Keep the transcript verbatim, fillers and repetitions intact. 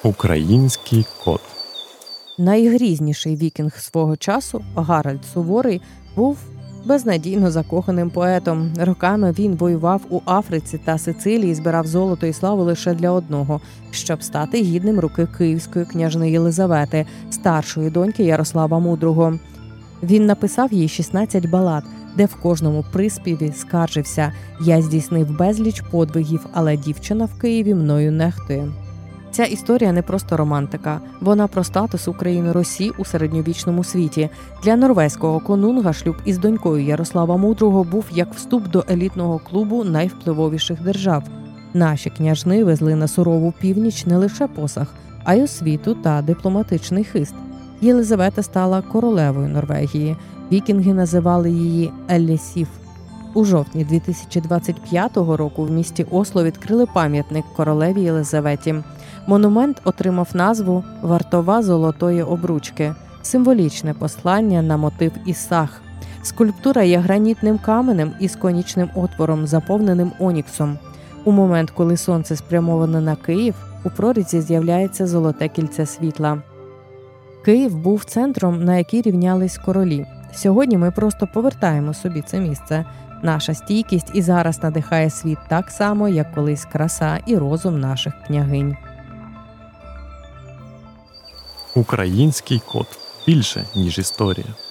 Український кот. Найгрізніший вікінг свого часу, Гаральд Суворий, був безнадійно закоханим поетом. Роками він воював у Африці та Сицилії, збирав золото і славу лише для одного – щоб стати гідним руки київської княжни Єлизавети, старшої доньки Ярослава Мудрого. Він написав їй шістнадцять балад, де в кожному приспіві скаржився «Я здійснив безліч подвигів, але дівчина в Києві мною нехтує». Ця історія не просто романтика. Вона про статус України-Росії у середньовічному світі. Для норвезького конунга шлюб із донькою Ярослава Мудрого був як вступ до елітного клубу найвпливовіших держав. Наші княжни везли на сурову північ не лише посаг, а й освіту та дипломатичний хист. Єлизавета стала королевою Норвегії. Вікінги називали її Еллісів. У жовтні дві тисячі двадцять п'ятого року в місті Осло відкрили пам'ятник королеві Єлизаветі. Монумент отримав назву «Вартова золотої обручки» – символічне послання на мотив Ісах. Скульптура є гранітним каменем із конічним отвором, заповненим оніксом. У момент, коли сонце спрямоване на Київ, у прорізі з'являється золоте кільце світла. Київ був центром, на який рівнялись королі. Сьогодні ми просто повертаємо собі це місце. Наша стійкість і зараз надихає світ так само, як колись краса і розум наших княгинь. Український кот. Більше, ніж історія.